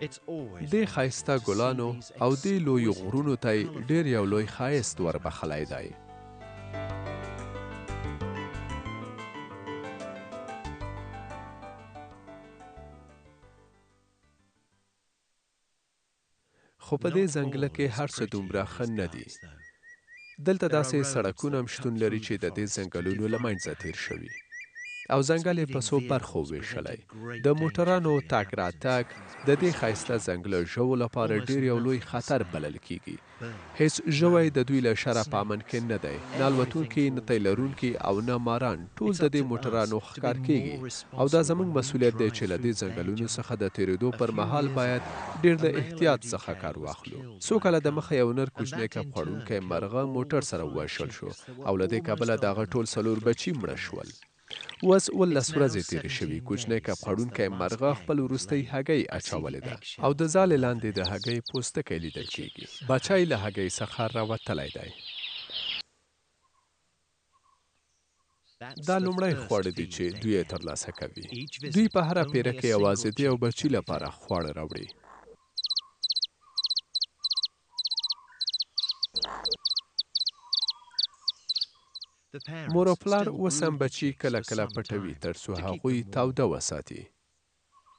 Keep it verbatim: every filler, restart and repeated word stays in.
دې ښایسته ګلانو او دې لویو غرونو ته یې ډېر یو لوی ښایست وربخلی دی. خو په دې ځنګله کې هر څه دومره ښه نه دي. دلته داسې سړکونه هم شتون لري چې د دې ځنګلونو له منځه تیر شوي او ځنګل یې په څو برخو ویشلی. د موټرانو تګ راتګ د دې ښایسته ځنګله ژوو لپاره ډېر یو لوی خطر بلل کیږي. هیڅ ژوی د دوی له شره په امن کې نه دی. نه الوتونکي، نه تی لرونکي او نه ماران. ټول د دې موټرانو ښکار کیږي او دا زموږ مسؤلیت دی چې له دې ځنګلونو څخه د تیرېدو پر مهال باید ډېر د احتیاط څخه کار واخلو. څو کاله د مخه یو نر کوچنی کب خوړونکی مرغه موټر سره ووژل شو او له دې کبله د هغه ټول څلور بچي مړه شول. اوس اوولس ورځې تېرې شوي. کوچنی کب خوړونکی مرغه خپل وروستۍ هګۍ اچولې ده او د ځالې لاندې د هګۍ پوستکی لیدل کېږي. بچی له هګۍ څخه راوتلی دی. دا لومړی خواړه دي چې دوی یې ترلاسه کوي. دوی په هره پیره کې یوازې د یو بچي لپاره خواړه راوړي. مور او پلار اوس هم بچي کله کله پټوي تر څو هغوی تاوده وساتي.